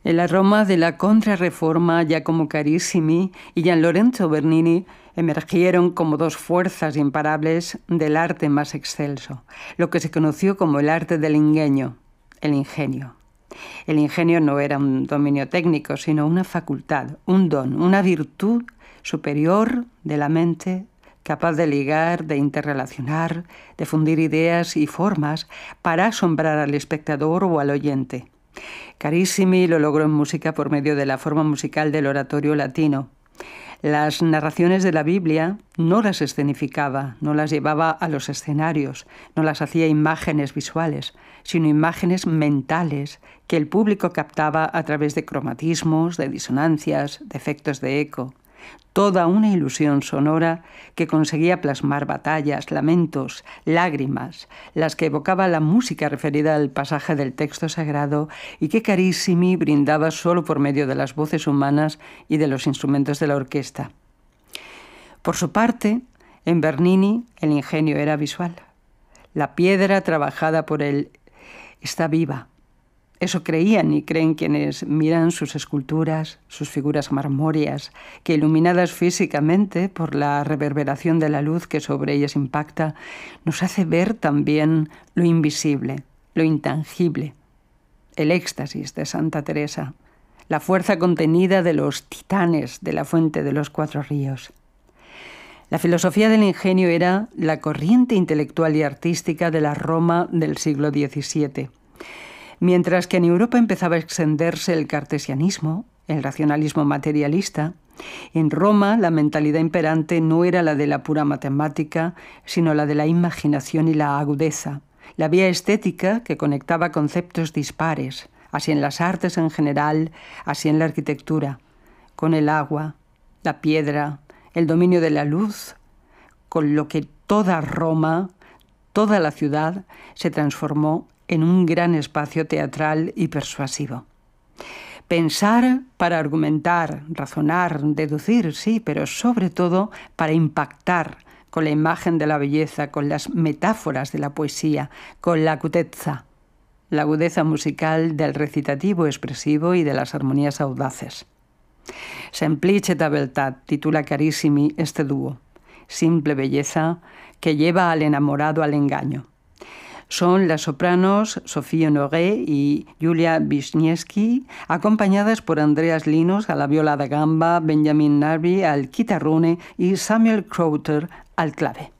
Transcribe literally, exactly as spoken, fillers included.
En la Roma de la Contrarreforma, Giacomo Carissimi y Gian Lorenzo Bernini emergieron como dos fuerzas imparables del arte más excelso, lo que se conoció como el arte del ingenio, el ingenio. El ingenio no era un dominio técnico, sino una facultad, un don, una virtud superior de la mente, capaz de ligar, de interrelacionar, de fundir ideas y formas para asombrar al espectador o al oyente. Carissimi lo logró en música por medio de la forma musical del oratorio latino. Las narraciones de la Biblia no las escenificaba, no las llevaba a los escenarios, no las hacía imágenes visuales, sino imágenes mentales que el público captaba a través de cromatismos, de disonancias, de efectos de eco. Toda una ilusión sonora que conseguía plasmar batallas, lamentos, lágrimas, las que evocaba la música referida al pasaje del texto sagrado y que Carissimi brindaba solo por medio de las voces humanas y de los instrumentos de la orquesta. Por su parte, en Bernini el ingenio era visual. La piedra trabajada por él está viva. Eso creían y creen quienes miran sus esculturas, sus figuras marmóreas, que iluminadas físicamente por la reverberación de la luz que sobre ellas impacta, nos hace ver también lo invisible, lo intangible, el éxtasis de Santa Teresa, la fuerza contenida de los titanes de la fuente de los cuatro ríos. La filosofía del ingenio era la corriente intelectual y artística de la Roma del siglo diecisiete. Mientras que en Europa empezaba a extenderse el cartesianismo, el racionalismo materialista, en Roma la mentalidad imperante no era la de la pura matemática, sino la de la imaginación y la agudeza, la vía estética que conectaba conceptos dispares, así en las artes en general, así en la arquitectura, con el agua, la piedra, el dominio de la luz, con lo que toda Roma, toda la ciudad, se transformó en un gran espacio teatral y persuasivo. Pensar para argumentar, razonar, deducir, sí, pero sobre todo para impactar con la imagen de la belleza, con las metáforas de la poesía, con la acutezza, la agudeza musical del recitativo expresivo y de las armonías audaces. Semplice beltà titula Carissimi este dúo, simple belleza que lleva al enamorado al engaño. Son las sopranos Sophie Honoré y Julia Wisniewski, acompañadas por Andreas Linos a la viola da gamba, Benjamin Narby al chitarrone y Samuel Crowther al clave.